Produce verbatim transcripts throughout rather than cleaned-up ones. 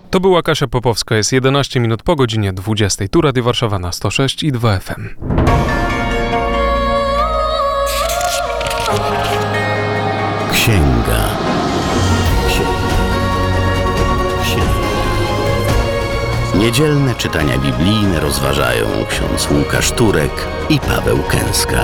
To była Kasia Popowska, jest jedenaście minut po godzinie dwudziestej. Tu Radio Warszawa na sto sześć i dwa F M. Księga. Księga. Niedzielne czytania biblijne rozważają ksiądz Łukasz Turek i Paweł Kęska.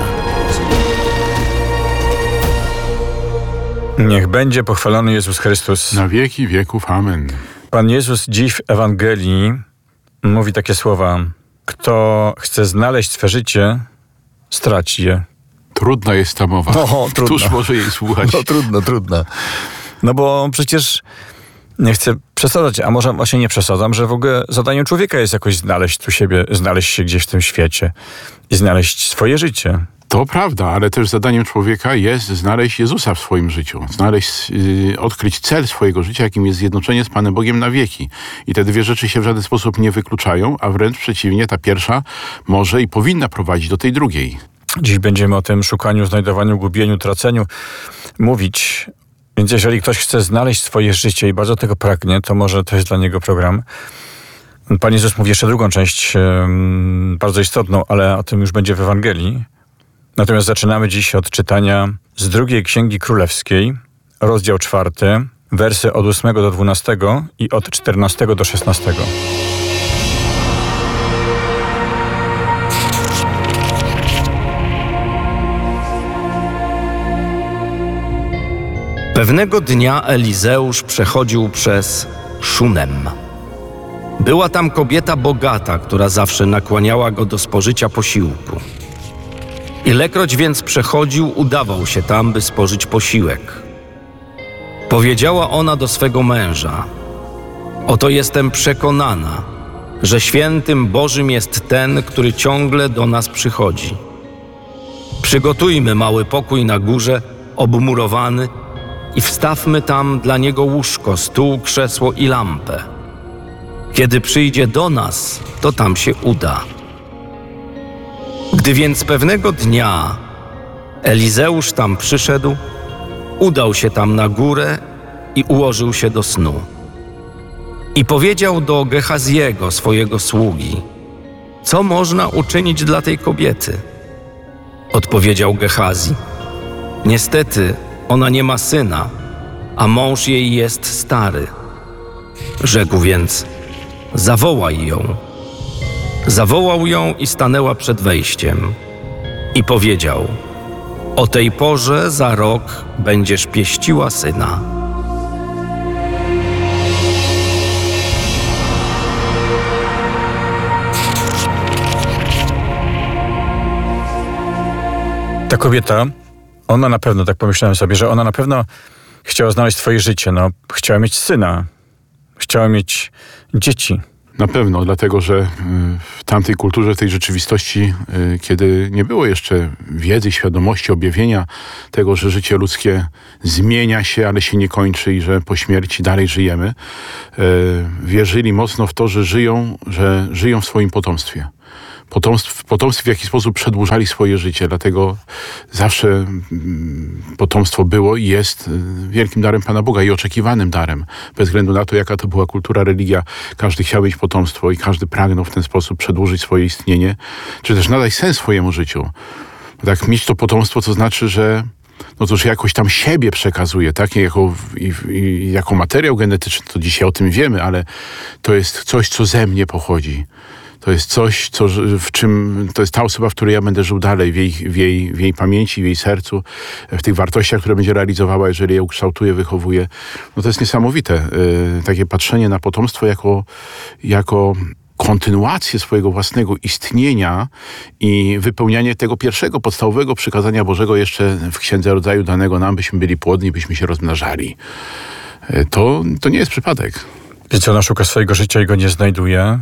Niech będzie pochwalony Jezus Chrystus. Na wieki wieków. Amen. Pan Jezus dziś w Ewangelii mówi takie słowa: kto chce znaleźć swe życie, straci je. Trudna jest ta mowa. No, trudno. Któż może jej słuchać? No trudno, trudno. No bo przecież nie chcę przesadzać, a może właśnie nie przesadzam, że w ogóle zadaniem człowieka jest jakoś znaleźć tu siebie, znaleźć się gdzieś w tym świecie i znaleźć swoje życie. To prawda, ale też zadaniem człowieka jest znaleźć Jezusa w swoim życiu. Znaleźć, yy, odkryć cel swojego życia, jakim jest zjednoczenie z Panem Bogiem na wieki. I te dwie rzeczy się w żaden sposób nie wykluczają, a wręcz przeciwnie, ta pierwsza może i powinna prowadzić do tej drugiej. Dziś będziemy o tym szukaniu, znajdowaniu, gubieniu, traceniu mówić. Więc jeżeli ktoś chce znaleźć swoje życie i bardzo tego pragnie, to może to jest dla niego program. Pan Jezus mówi jeszcze drugą część, yy, bardzo istotną, ale o tym już będzie w Ewangelii. Natomiast zaczynamy dziś od czytania z drugiej Księgi Królewskiej, rozdział czwarty, wersy od ósmego do dwunastego i od czternastego do szesnastego. Pewnego dnia Elizeusz przechodził przez Szunem. Była tam kobieta bogata, która zawsze nakłaniała go do spożycia posiłku. Ilekroć więc przechodził, udawał się tam, by spożyć posiłek. Powiedziała ona do swego męża: oto jestem przekonana, że świętym Bożym jest ten, który ciągle do nas przychodzi. Przygotujmy mały pokój na górze, obmurowany, i wstawmy tam dla niego łóżko, stół, krzesło i lampę. Kiedy przyjdzie do nas, to tam się uda. Gdy więc pewnego dnia Elizeusz tam przyszedł, udał się tam na górę i ułożył się do snu. I powiedział do Gehaziego, swojego sługi: co można uczynić dla tej kobiety? Odpowiedział Gehazi: niestety ona nie ma syna, a mąż jej jest stary. Rzekł więc: zawołaj ją. Zawołał ją i stanęła przed wejściem. I powiedział: o tej porze za rok będziesz pieściła syna. Ta kobieta, ona na pewno, tak pomyślałem sobie, że ona na pewno chciała znaleźć swoje życie. No, chciała mieć syna, chciała mieć dzieci. Na pewno, dlatego że w tamtej kulturze, w tej rzeczywistości, kiedy nie było jeszcze wiedzy, świadomości, objawienia tego, że życie ludzkie zmienia się, ale się nie kończy i że po śmierci dalej żyjemy, wierzyli mocno w to, że żyją, że żyją w swoim potomstwie. Potomstw, potomstwie w jakiś sposób przedłużali swoje życie, dlatego zawsze potomstwo było i jest wielkim darem Pana Boga i oczekiwanym darem. Bez względu na to, jaka to była kultura, religia, każdy chciał mieć potomstwo i każdy pragnął w ten sposób przedłużyć swoje istnienie, czy też nadać sens swojemu życiu. Tak, mieć to potomstwo, to znaczy, że no to, że jakoś tam siebie przekazuje, tak? Jako, i, i, jako materiał genetyczny, to dzisiaj o tym wiemy, ale to jest coś, co ze mnie pochodzi. To jest coś, co, w czym, to jest ta osoba, w której ja będę żył dalej, w jej, w, jej, w jej pamięci, w jej sercu, w tych wartościach, które będzie realizowała, jeżeli je ukształtuje, wychowuje. No to jest niesamowite. Yy, takie patrzenie na potomstwo jako, jako kontynuację swojego własnego istnienia i wypełnianie tego pierwszego, podstawowego przykazania Bożego jeszcze w Księdze Rodzaju danego nam, byśmy byli płodni, byśmy się rozmnażali. Yy, to, to nie jest przypadek. Więc ona szuka swojego życia i go nie znajduje.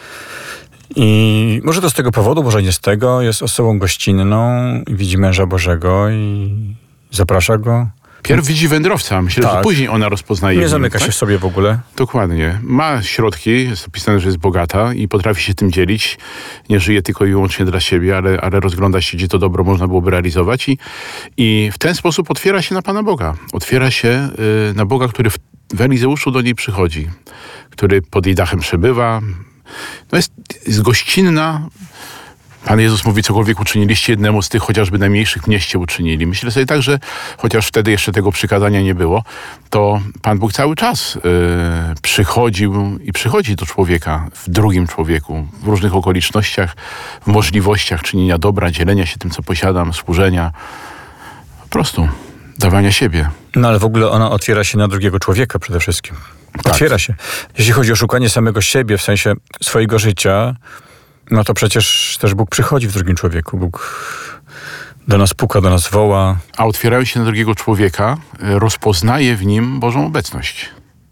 I może to z tego powodu, może nie z tego, jest osobą gościnną, widzi męża Bożego i zaprasza go. Pierw widzi wędrowca, myślę, tak, że później ona rozpoznaje. Nie zamyka tak? się w sobie w ogóle. Dokładnie. Ma środki, jest opisane, że jest bogata i potrafi się tym dzielić. Nie żyje tylko i wyłącznie dla siebie, ale, ale rozgląda się, gdzie to dobro można byłoby realizować. I, i w ten sposób otwiera się na Pana Boga. Otwiera się y, na Boga, który w w Elizeuszu do niej przychodzi, który pod jej dachem przebywa. No jest, jest gościnna. Pan Jezus mówi, cokolwiek uczyniliście jednemu z tych chociażby najmniejszych, mnieście uczynili. Myślę sobie tak, że chociaż wtedy jeszcze tego przykazania nie było, to Pan Bóg cały czas yy, przychodził i przychodzi do człowieka, w drugim człowieku, w różnych okolicznościach, w możliwościach czynienia dobra, dzielenia się tym, co posiadam, służenia. Po prostu dawania siebie. No ale w ogóle ona otwiera się na drugiego człowieka przede wszystkim. Tak. Otwiera się. Jeśli chodzi o szukanie samego siebie, w sensie swojego życia, no to przecież też Bóg przychodzi w drugim człowieku. Bóg do nas puka, do nas woła. A otwierając się na drugiego człowieka, rozpoznaje w nim Bożą obecność.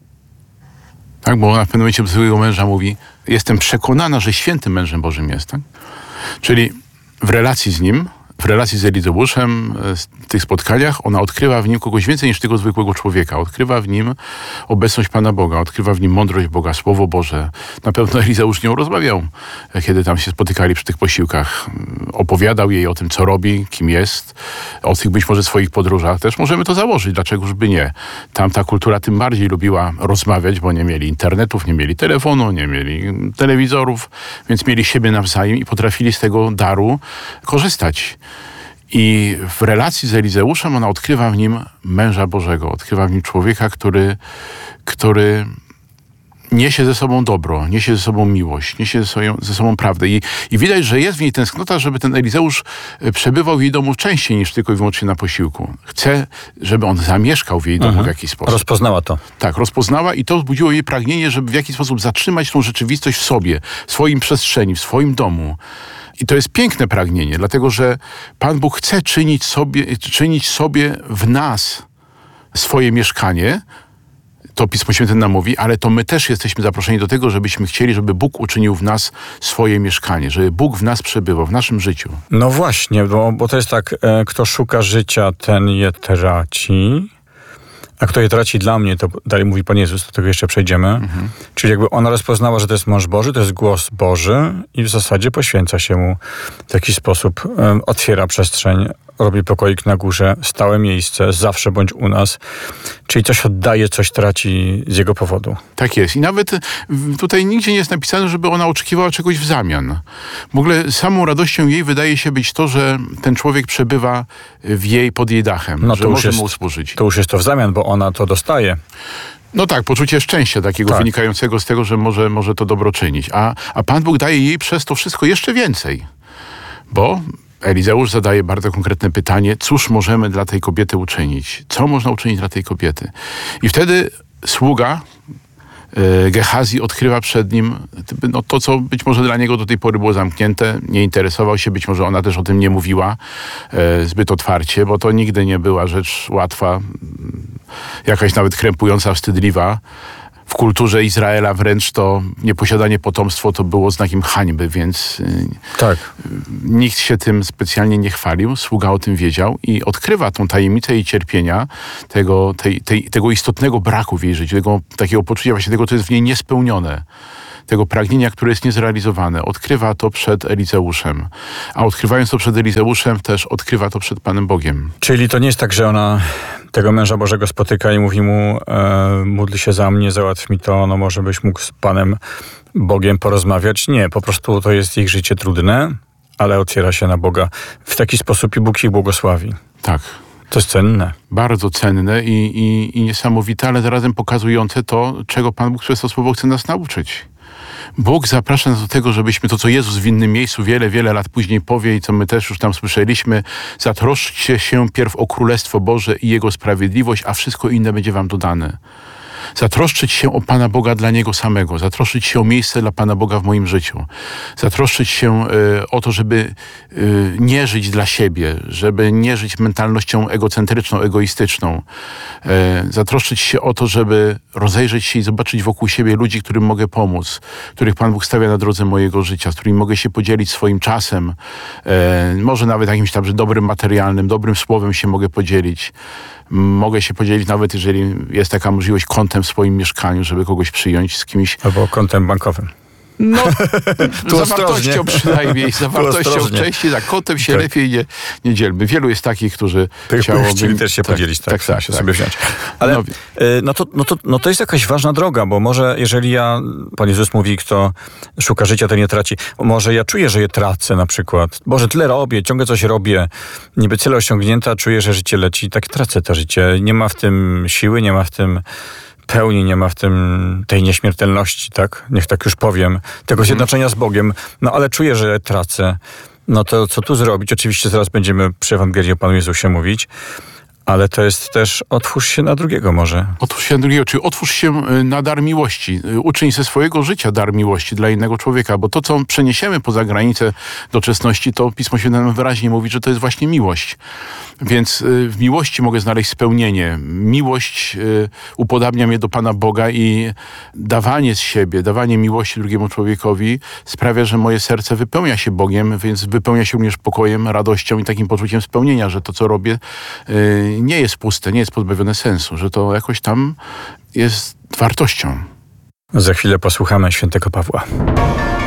Tak, bo ona w pewnym momencie do swojego męża mówi, jestem przekonana, że świętym mężem Bożym jest. Tak? Czyli w relacji z nim, w relacji z Elizeuszem, w tych spotkaniach, ona odkrywa w nim kogoś więcej niż tego zwykłego człowieka. Odkrywa w nim obecność Pana Boga, odkrywa w nim mądrość Boga, Słowo Boże. Na pewno Elizeusz z nią rozmawiał, kiedy tam się spotykali przy tych posiłkach. Opowiadał jej o tym, co robi, kim jest, o tych być może swoich podróżach. Też możemy to założyć, dlaczegoż by nie. Tamta kultura tym bardziej lubiła rozmawiać, bo nie mieli internetów, nie mieli telefonu, nie mieli telewizorów, więc mieli siebie nawzajem i potrafili z tego daru korzystać. I w relacji z Elizeuszem ona odkrywa w nim męża Bożego, odkrywa w nim człowieka, który, który niesie ze sobą dobro, niesie ze sobą miłość, niesie ze sobą, ze sobą prawdę. I, I widać, że jest w niej tęsknota, żeby ten Elizeusz przebywał w jej domu częściej niż tylko i wyłącznie na posiłku. Chce, żeby on zamieszkał w jej domu Mhm. w jakiś sposób. Rozpoznała to. Tak, rozpoznała i to wzbudziło jej pragnienie, żeby w jakiś sposób zatrzymać tą rzeczywistość w sobie, w swoim przestrzeni, w swoim domu. I to jest piękne pragnienie, dlatego że Pan Bóg chce czynić sobie, czynić sobie w nas swoje mieszkanie. To Pismo Święte nam mówi, ale to my też jesteśmy zaproszeni do tego, żebyśmy chcieli, żeby Bóg uczynił w nas swoje mieszkanie, żeby Bóg w nas przebywał, w naszym życiu. No właśnie, bo, bo to jest tak, e, kto szuka życia, ten je traci. A kto je traci dla mnie, to dalej mówi Pan Jezus, do tego jeszcze przejdziemy. Mhm. Czyli jakby ona rozpoznała, że to jest mąż Boży, to jest głos Boży i w zasadzie poświęca się mu w jakiś sposób, um, otwiera przestrzeń, robi pokoik na górze, stałe miejsce, zawsze bądź u nas. Czyli coś oddaje, coś traci z jego powodu. Tak jest. I nawet tutaj nigdzie nie jest napisane, żeby ona oczekiwała czegoś w zamian. W ogóle samą radością jej wydaje się być to, że ten człowiek przebywa w jej, pod jej dachem, No że to już może jest, mu służyć. to już jest to w zamian, bo ona to dostaje. No tak, poczucie szczęścia takiego Tak. wynikającego z tego, że może, może to dobro czynić. A, a Pan Bóg daje jej przez to wszystko jeszcze więcej. Bo Elizeusz zadaje bardzo konkretne pytanie, cóż możemy dla tej kobiety uczynić? Co można uczynić dla tej kobiety? I wtedy sługa e, Gehazi odkrywa przed nim no, to, co być może dla niego do tej pory było zamknięte. Nie interesował się, być może ona też o tym nie mówiła e, zbyt otwarcie, bo to nigdy nie była rzecz łatwa, jakaś nawet krępująca, wstydliwa. W kulturze Izraela wręcz to nieposiadanie potomstwa to było znakiem hańby, więc y, Tak. nikt się tym specjalnie nie chwalił. Sługa o tym wiedział i odkrywa tą tajemnicę jej cierpienia, tego, tej, tej, tego istotnego braku w jej życiu, tego, takiego poczucia właśnie tego, co jest w niej niespełnione, tego pragnienia, które jest niezrealizowane. Odkrywa to przed Elizeuszem. A odkrywając to przed Elizeuszem, też odkrywa to przed Panem Bogiem. Czyli to nie jest tak, że ona tego męża Bożego spotyka i mówi mu, e, módl się za mnie, załatw mi to, no może byś mógł z Panem Bogiem porozmawiać. Nie, po prostu to jest ich życie trudne, ale otwiera się na Boga w taki sposób i Bóg ich błogosławi. Tak. To jest cenne. Bardzo cenne i, i, i niesamowite, ale zarazem pokazujące to, czego Pan Bóg przez to słowo chce nas nauczyć. Bóg zaprasza nas do tego, żebyśmy to, co Jezus w innym miejscu wiele, wiele lat później powie i co my też już tam słyszeliśmy, zatroszczcie się pierw o Królestwo Boże i Jego sprawiedliwość, a wszystko inne będzie wam dodane. Zatroszczyć się o Pana Boga dla Niego samego, zatroszczyć się o miejsce dla Pana Boga w moim życiu, zatroszczyć się y, o to, żeby y, nie żyć dla siebie, żeby nie żyć mentalnością egocentryczną, egoistyczną, y, zatroszczyć się o to, żeby rozejrzeć się i zobaczyć wokół siebie ludzi, którym mogę pomóc, których Pan Bóg stawia na drodze mojego życia, z którymi mogę się podzielić swoim czasem, y, może nawet jakimś tam dobrym materialnym, dobrym słowem się mogę podzielić. Mogę się podzielić nawet, jeżeli jest taka możliwość, kątem w swoim mieszkaniu, żeby kogoś przyjąć z kimś. Albo kontem bankowym. No, Tu za ostrożnie. wartością przynajmniej, za Tu wartością ostrożnie. wcześniej, za kotem się Tak. lepiej nie, nie dzielmy. Wielu jest takich, którzy Tych chciałoby... chcieli też się podzielić, tak, tak, tak, się tak. sobie wziąć. Ale No, y, no, to, no, to, no to jest jakaś ważna droga, bo może jeżeli ja, Pan Jezus mówi, kto szuka życia, ten nie traci. Może ja czuję, że je tracę na przykład. Boże, tyle robię, ciągle coś robię, niby cele osiągnięte, a czuję, że życie leci i tak tracę to życie. Nie ma w tym siły, nie ma w tym pełni, nie ma w tym tej nieśmiertelności, tak? Niech tak już powiem. Tego zjednoczenia z Bogiem. No ale czuję, że tracę. No to co tu zrobić? Oczywiście zaraz będziemy przy Ewangelii o Panu Jezusie mówić, ale to jest też otwórz się na drugiego może. Otwórz się na drugiego, czyli otwórz się y, na dar miłości. Y, Uczyń ze swojego życia dar miłości dla innego człowieka, bo to, co przeniesiemy poza granicę doczesności, to Pismo Święte nam wyraźnie mówi, że to jest właśnie miłość. Więc y, w miłości mogę znaleźć spełnienie. Miłość y, upodabnia mnie do Pana Boga i dawanie z siebie, dawanie miłości drugiemu człowiekowi sprawia, że moje serce wypełnia się Bogiem, więc wypełnia się również pokojem, radością i takim poczuciem spełnienia, że to, co robię, y, nie jest puste, nie jest pozbawione sensu, że to jakoś tam jest wartością. Za chwilę posłuchamy świętego Pawła.